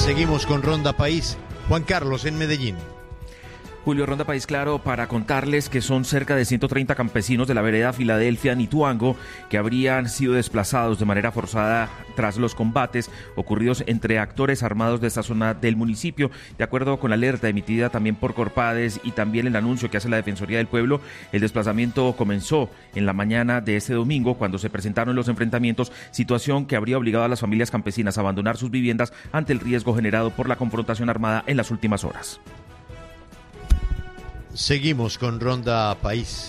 Seguimos con Ronda País. Juan Carlos en Medellín. Julio, Ronda País Claro para contarles que son cerca de 130 campesinos de la vereda Filadelfia-Nituango que habrían sido desplazados de manera forzada tras los combates ocurridos entre actores armados de esta zona del municipio. De acuerdo con la alerta emitida también por Corpades y también el anuncio que hace la Defensoría del Pueblo, el desplazamiento comenzó en la mañana de este domingo cuando se presentaron los enfrentamientos, situación que habría obligado a las familias campesinas a abandonar sus viviendas ante el riesgo generado por la confrontación armada en las últimas horas. Seguimos con Ronda País.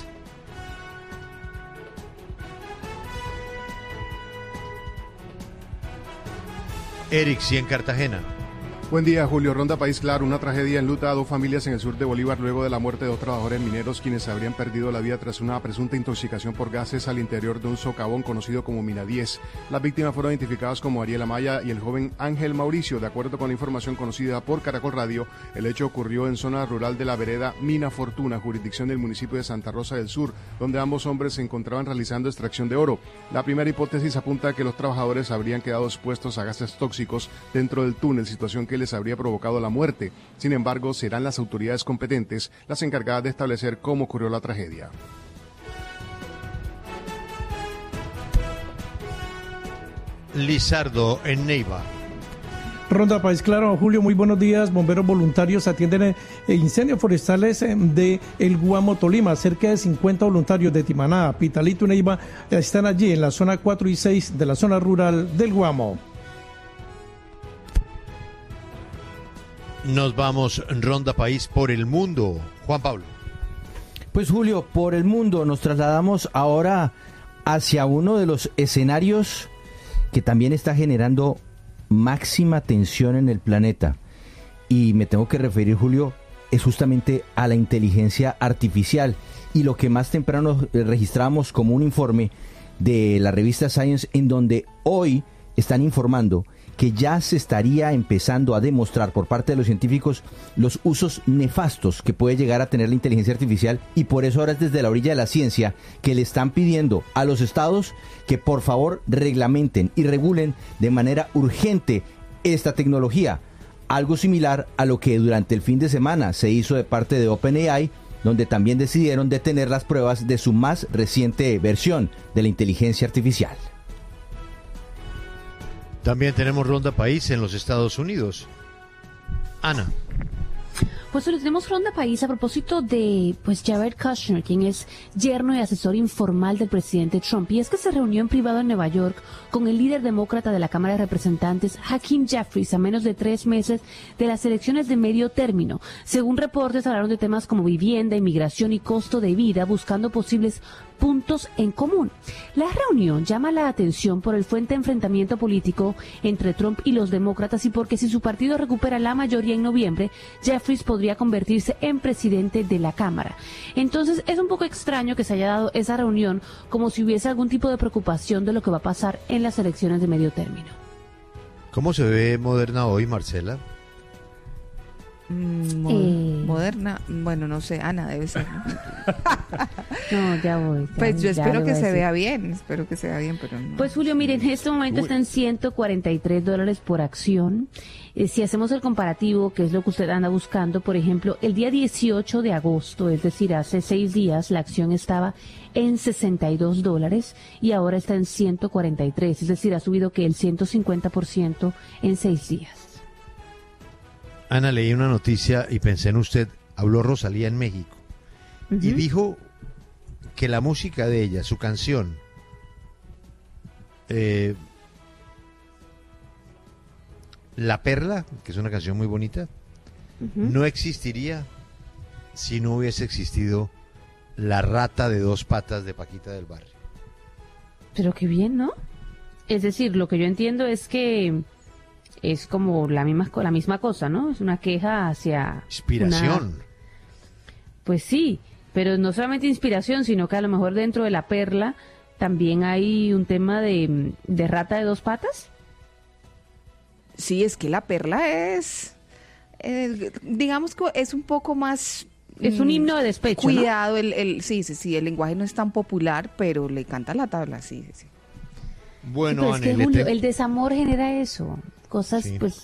Erixi en Cartagena. Buen día, Julio. Ronda País Claro. Una tragedia enluta a 2 familias en el sur de Bolívar luego de la muerte de 2 trabajadores mineros quienes habrían perdido la vida tras una presunta intoxicación por gases al interior de un socavón conocido como Mina 10. Las víctimas fueron identificadas como Ariel Amaya y el joven Ángel Mauricio. De acuerdo con la información conocida por Caracol Radio, el hecho ocurrió en zona rural de la vereda Mina Fortuna, jurisdicción del municipio de Santa Rosa del Sur, donde ambos hombres se encontraban realizando extracción de oro. La primera hipótesis apunta a que los trabajadores habrían quedado expuestos a gases tóxicos dentro del túnel, situación que les habría provocado la muerte. Sin embargo, serán las autoridades competentes las encargadas de establecer cómo ocurrió la tragedia. Lizardo en Neiva. Ronda País Claro, Julio, muy buenos días. Bomberos voluntarios atienden incendios forestales de El Guamo, Tolima. Cerca de 50 voluntarios de Timaná, Pitalito y Neiva están allí en la zona 4 y 6 de la zona rural del Guamo. Nos vamos Ronda País por el mundo. Juan Pablo. Pues Julio, por el mundo nos trasladamos ahora hacia uno de los escenarios que también está generando máxima tensión en el planeta. Y me tengo que referir, Julio, es justamente a la inteligencia artificial y lo que más temprano registramos como un informe de la revista Science, en donde hoy están informando que ya se estaría empezando a demostrar por parte de los científicos los usos nefastos que puede llegar a tener la inteligencia artificial, y por eso ahora es desde la orilla de la ciencia que le están pidiendo a los estados que por favor reglamenten y regulen de manera urgente esta tecnología. Algo similar a lo que durante el fin de semana se hizo de parte de OpenAI, donde también decidieron detener las pruebas de su más reciente versión de la inteligencia artificial. También tenemos Ronda País en los Estados Unidos. Ana. Pues tenemos Ronda País a propósito de Jared Kushner, quien es yerno y asesor informal del presidente Trump. Y es que se reunió en privado en Nueva York con el líder demócrata de la Cámara de Representantes, Hakeem Jeffries, a menos de 3 meses de las elecciones de medio término. Según reportes, hablaron de temas como vivienda, inmigración y costo de vida, buscando posibles puntos en común. La reunión llama la atención por el fuerte enfrentamiento político entre Trump y los demócratas y porque si su partido recupera la mayoría en noviembre, Jeffries podría convertirse en presidente de la Cámara. Entonces es un poco extraño que se haya dado esa reunión como si hubiese algún tipo de preocupación de lo que va a pasar en las elecciones de medio término. ¿Cómo se ve Moderna hoy, Marcela? Moderna, bueno, no sé, Ana debe ser. No, ya voy. Pues yo espero que se vea bien, pero no. Pues Julio, miren, en este momento está en $143 por acción. Si hacemos el comparativo, que es lo que usted anda buscando, por ejemplo, el día 18 de agosto, es decir, hace 6 días, la acción estaba en $62 y ahora está en 143, es decir, ha subido que el 150% en 6 días. Ana, leí una noticia y pensé en usted. Habló Rosalía en México y dijo que la música de ella, su canción, La Perla, que es una canción muy bonita, no existiría si no hubiese existido La Rata de 2 patas de Paquita del Barrio. Pero qué bien, ¿no? Es decir, lo que yo entiendo es que es como la misma cosa, ¿no? Es una queja hacia... Inspiración. Pues sí, pero no solamente inspiración, sino que a lo mejor dentro de La Perla también hay un tema de rata de 2 patas. Sí, es que La Perla es... digamos que es un poco más... Es un himno de despecho, cuidado, ¿no? Sí, el lenguaje no es tan popular, pero le canta la tabla, sí. Bueno, sí, pero es que, Julio, el desamor genera eso, cosas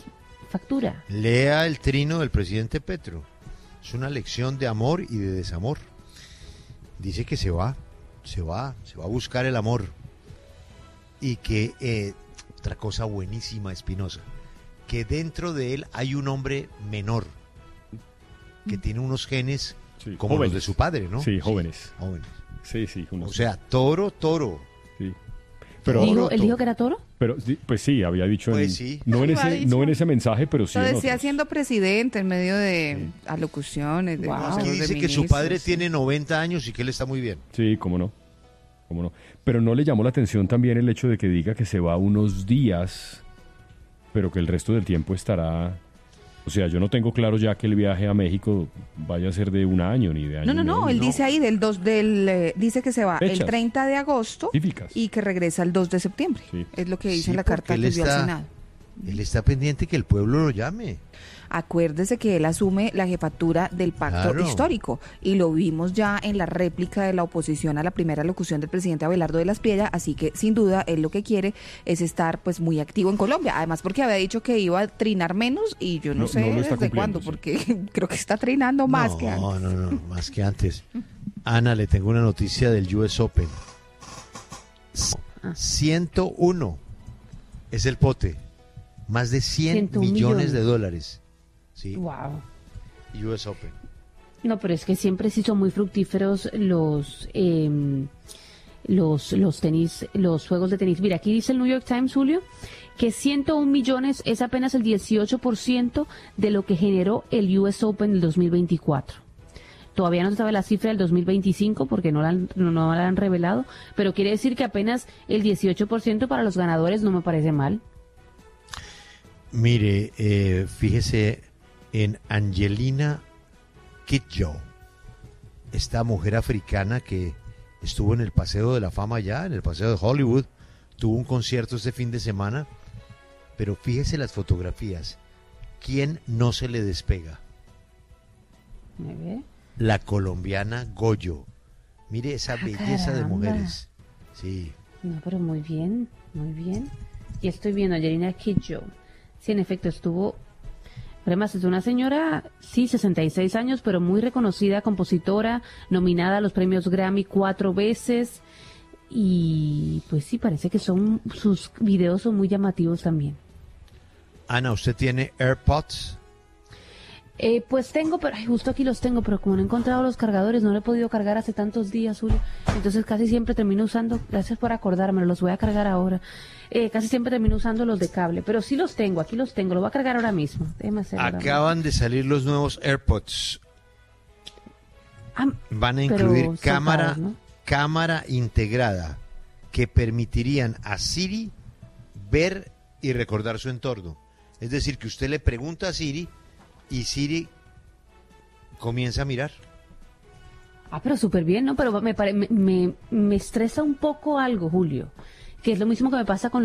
factura. Lea el trino del presidente Petro. Es una lección de amor y de desamor. Dice que se va a buscar el amor. Y que, otra cosa buenísima, Espinosa, que dentro de él hay un hombre menor, que tiene unos genes como jóvenes, los de su padre, ¿no? Sí, jóvenes. Sí. Sí, o sea, toro. Sí. Pero, ¿Él dijo que era toro? Pero, pues sí, había dicho, pues sí. no en ese mensaje, pero sí lo en decía otros. siendo presidente en medio de alocuciones. De Aquí dice que su padre tiene 90 años y que él está muy bien. Sí, cómo no. Pero ¿no le llamó la atención también el hecho de que diga que se va unos días, pero que el resto del tiempo estará... O sea, yo no tengo claro ya que el viaje a México vaya a ser de un año ni de año. No, él dice ahí dice que se va Fechas el 30 de agosto típicas. Y que regresa el 2 de septiembre. Sí. Es lo que dice Sí, en la carta que envió al Senado. Él está pendiente que el pueblo lo llame. Acuérdese que él asume la jefatura del pacto histórico y lo vimos ya en la réplica de la oposición a la primera locución del presidente Abelardo de la Espriella, así que sin duda él lo que quiere es estar pues muy activo en Colombia, además porque había dicho que iba a trinar menos y yo no sé desde cuándo, porque creo que está trinando más que antes. No, más que antes. Ana, le tengo una noticia del US Open. 101 es el pote, más de 100 millones de dólares. Sí. Wow. US Open. No, pero es que siempre sí son muy fructíferos los tenis, los juegos de tenis. Mira, aquí dice el New York Times, Julio, que 101 millones es apenas el 18% de lo que generó el US Open del 2024. Todavía no se sabe la cifra del 2025 porque no la han revelado, pero quiere decir que apenas el 18% para los ganadores no me parece mal. Mire, fíjese en Angelina Kidjo, esta mujer africana que estuvo en el Paseo de la Fama allá, en el Paseo de Hollywood, tuvo un concierto este fin de semana, pero fíjese las fotografías, ¿quién no se le despega? La colombiana Goyo. Mire esa belleza de mujeres. Sí. No, pero muy bien. Y estoy viendo a Angelina Kidjo. Sí, en efecto, estuvo... Además, es una señora, sí, 66 años, pero muy reconocida compositora, nominada a los premios Grammy 4 veces. Y pues sí, parece que sus videos son muy llamativos también. Ana, ¿usted tiene AirPods? Pues tengo, pero justo aquí los tengo, pero como no he encontrado los cargadores, no lo he podido cargar hace tantos días, Julio. Entonces casi siempre termino usando, gracias por acordármelo, los voy a cargar ahora. Casi siempre termino usando los de cable, pero sí los tengo, aquí los tengo, lo voy a cargar ahora mismo. Acaban de salir los nuevos AirPods. Van a incluir cámara integrada que permitirían a Siri ver y recordar su entorno. Es decir, que usted le pregunta a Siri y Siri comienza a mirar. Pero súper bien, ¿no? Pero me estresa un poco algo, Julio, que es lo mismo que me pasa con